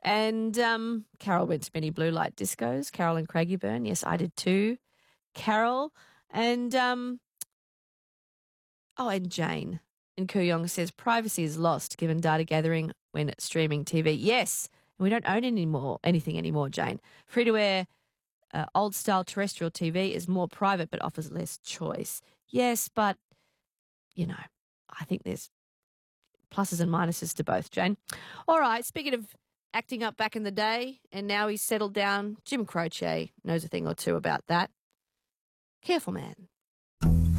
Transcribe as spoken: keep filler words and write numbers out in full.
And um, Carol went to many blue light discos. Carol and Craigieburn. Yes, I did too. Carol. And, um, oh, and Jane in Kooyong says privacy is lost given data gathering when streaming T V. Yes, we don't own any more, anything anymore, Jane. Free-to-air uh, old-style terrestrial T V is more private but offers less choice. Yes, but, you know, I think there's pluses and minuses to both, Jane. All right, speaking of acting up back in the day, and now he's settled down, Jim Croce knows a thing or two about that. Careful, man.